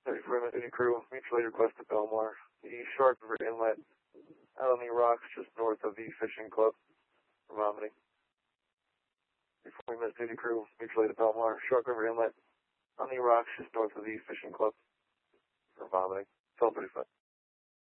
34 Duty Crew, mutually request to Belmar. The Shark River Inlet, out on the rocks just north of the Fishing Club, for vomiting. 34 Duty Crew, mutually to Belmar. Shark River Inlet, on the rocks just north of the Fishing Club, for vomiting. 12:35.